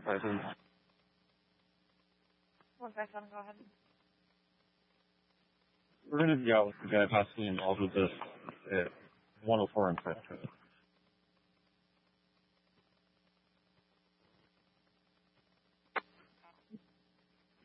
Present. 1 second, go ahead. We're going to be out with the guy possibly involved with this at 104 and 5.